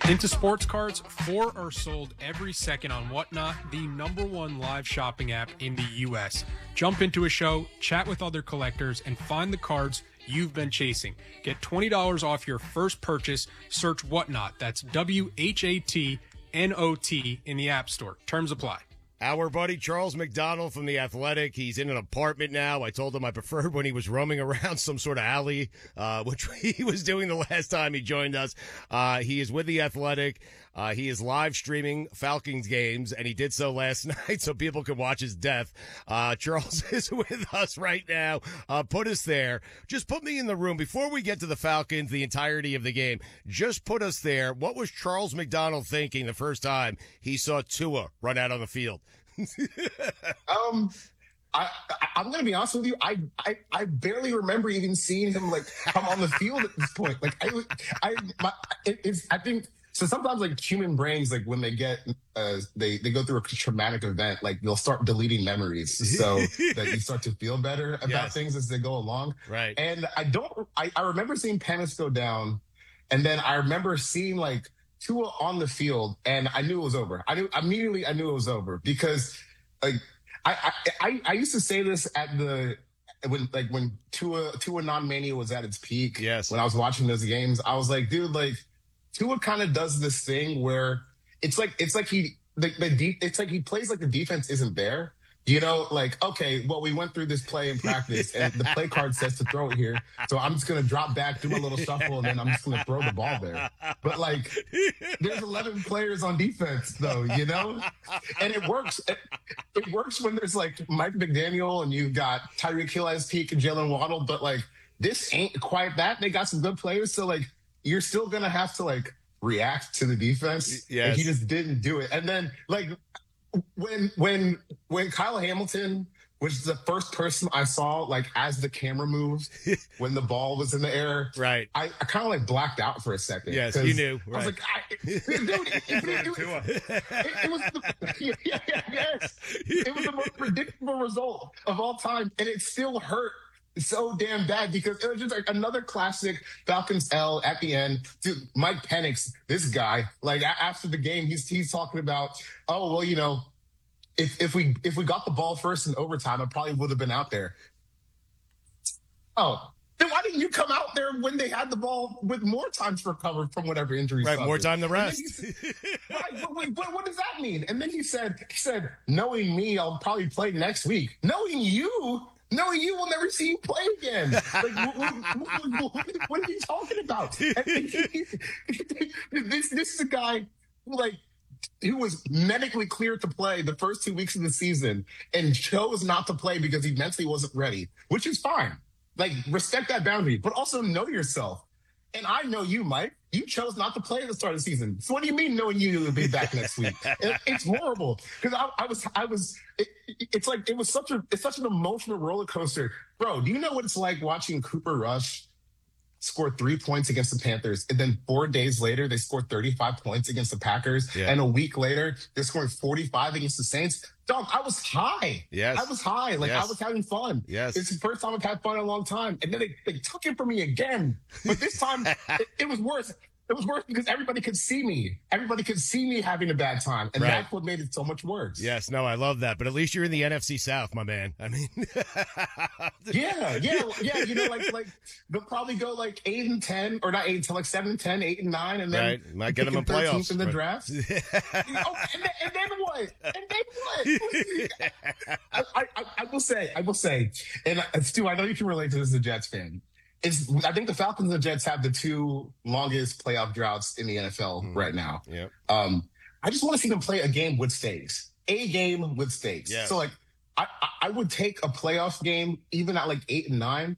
Into sports cards, 4 are sold every second on Whatnot, the #1 live shopping app in the U.S. Jump into a show, chat with other collectors, and find the cards you've been chasing. Get $20 off your first purchase. Search Whatnot. That's WHATNOT in the App Store. Terms apply. Our buddy Charles McDonald from The Athletic, he's in an apartment now. I told him I preferred when he was roaming around some sort of alley, which he was doing the last time he joined us. He is with The Athletic. He is live streaming Falcons games, and he did so last night so people could watch his death. Charles is with us right now. Put us there. Just put me in the room. Before we get to the Falcons, the entirety of the game, just put us there. What was Charles McDonald thinking the first time he saw Tua run out on the field? I'm gonna be honest with you. I barely remember even seeing him like come on the field at this point. Like I think so. Sometimes like human brains, like when they get they go through a traumatic event, like they'll start deleting memories so that you start to feel better about things as they go along. Right. And I remember seeing Panis go down, and then I remember seeing like Tua on the field, and I knew it was over. I knew it was over because, like, I used to say this when Tua non-mania was at its peak. Yes. When I was watching those games, I was like, dude, like Tua kind of does this thing where it's like he plays like the defense isn't there. You know, like, okay, well, we went through this play in practice, and the play card says to throw it here. So I'm just going to drop back, do a little shuffle, and then I'm just going to throw the ball there. But, like, there's 11 players on defense, though, you know? And it works. It works when there's, like, Mike McDaniel, and you've got Tyreek Hill as peak and Jalen Waddle. But, like, this ain't quite that. They got some good players. So, like, you're still going to have to, like, react to the defense. Yes. And he just didn't do it. And then, like, when Kyle Hamilton was the first person I saw, like, as the camera moved, when the ball was in the air, right? I kind of like blacked out for a second. Yes, you knew. Right. I was like, it was the most predictable result of all time, and it still hurt so damn bad because it was just like another classic Falcons L at the end. Dude, Mike Penix, this guy, like after the game, he's talking about, oh, well, you know, if we got the ball first in overtime, I probably would have been out there. Oh, then why didn't you come out there when they had the ball with more time to recover from whatever injury? Right, more time to rest. What does that mean? And then he said, knowing me, I'll probably play next week. Knowing you will never see you play again. Like, what are you talking about? This is a guy who was medically cleared to play the first 2 weeks of the season and chose not to play because he mentally wasn't ready, which is fine. Like, respect that boundary, but also know yourself. And I know you, Mike. You chose not to play at the start of the season. So what do you mean knowing you'll be back next week? It's horrible because it's such an emotional roller coaster. Bro, do you know what it's like watching Cooper Rush score 3 points against the Panthers, and then 4 days later they scored 35 points against the Packers, and a week later they're scoring 45 against the Saints? Dog, I was high. Yes. I was high. Like, I was having fun. Yes. It's the first time I've had fun in a long time. And then they took it from me again. But this time it was worse. It was worse because everybody could see me. Everybody could see me having a bad time. And that's what made it so much worse. Yes, no, I love that. But at least you're in the NFC South, my man. I mean, yeah. You know, like they'll probably go like 8-10, or not 8-10, like 7-10, 8-9, and then might get them in playoffs in the draft. And then what? I will say, and Stu, I know you can relate to this as a Jets fan. I think the Falcons and the Jets have the two longest playoff droughts in the NFL right now. Yep. I just want to see them play a game with stakes. A game with stakes. Yes. So, like, I would take a playoff game even at like 8-9